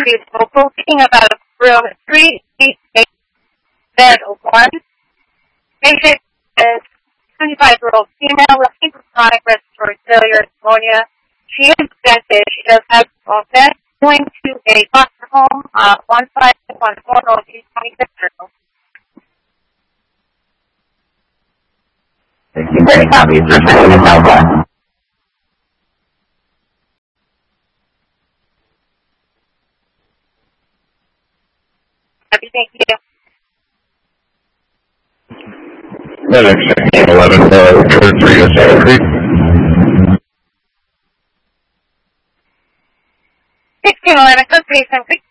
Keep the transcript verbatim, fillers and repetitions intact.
people talking about room three eight eight, bed one. Patient is twenty-five-year-old female looking for chronic respiratory failure, pneumonia. She is presented. She does have all that. Going to a foster home, uh, one five one four Northeast twenty-fifth Circle. Thank you. Very happy to receive you. Thank you. Medic sixteen eleven, uh, three is Santa Creek. sixteen eleven, code three, Santa Creek.